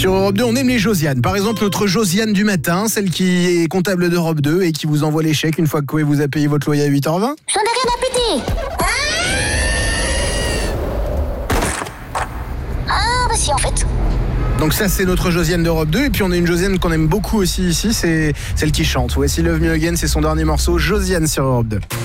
Sur Europe 2, on aime les Josiane. Par exemple, notre Josiane du matin, celle qui est comptable d'Europe 2 et qui vous envoie les chèques une fois que Koé vous a payé votre loyer à 8h20. J'en ai rien à péter. Ah, bah si, en fait. Donc ça, c'est notre Josiane d'Europe 2. Et puis on a une Josiane qu'on aime beaucoup aussi ici, c'est celle qui chante. Voici Love Me Again, c'est son dernier morceau, Josiane sur Europe 2.